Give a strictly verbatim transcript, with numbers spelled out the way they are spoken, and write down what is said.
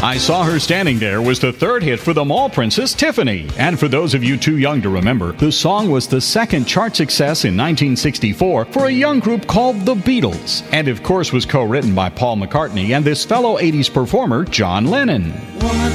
I Saw Her Standing There was the third hit for the mall princess Tiffany. And for those of you too young to remember, the song was the second chart success in nineteen sixty-four for a young group called the Beatles. And of course was co-written by Paul McCartney and this fellow eighties performer, John Lennon.